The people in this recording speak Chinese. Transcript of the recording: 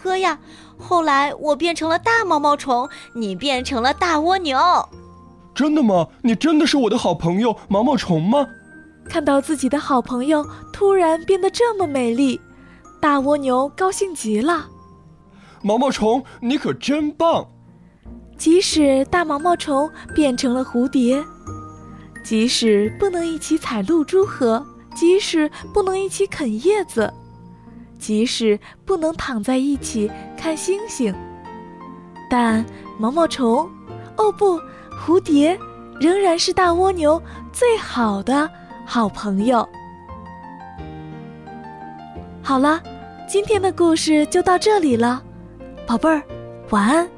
喝呀。后来我变成了大毛毛虫，你变成了大蜗牛。 真的吗？你真的是我的好朋友毛毛虫吗？ 看到自己的好朋友突然变得这么美丽，大蜗牛高兴极了。 毛毛虫，你可真棒！ 即使大毛毛虫变成了蝴蝶，即使不能一起采露珠河，即使不能一起啃叶子，即使不能躺在一起看星星，但毛毛虫，哦不，蝴蝶仍然是大蜗牛最好的好朋友。好了，今天的故事就到这里了，宝贝儿，晚安。